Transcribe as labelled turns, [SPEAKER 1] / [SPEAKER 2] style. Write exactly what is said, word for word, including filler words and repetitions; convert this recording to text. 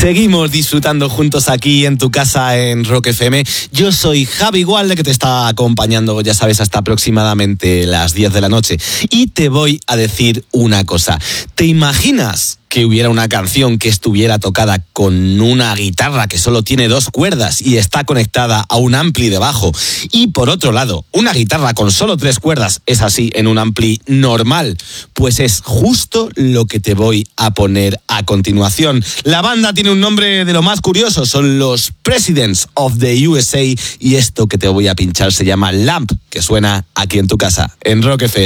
[SPEAKER 1] Seguimos disfrutando juntos aquí en tu casa en Rock F M. Yo soy Javi Gualde, que te está acompañando, ya sabes, hasta aproximadamente las diez de la noche. Y te voy a decir una cosa. ¿Te imaginas que hubiera una canción que estuviera tocada con una guitarra que solo tiene dos cuerdas y está conectada a un ampli de bajo? Y por otro lado, una guitarra con solo tres cuerdas, es así, en un ampli normal. Pues es justo lo que te voy a poner a continuación. La banda tiene un nombre de lo más curioso, son los Presidents of the U S A, y esto que te voy a pinchar se llama Lamp, que suena aquí en tu casa, en Rock F M.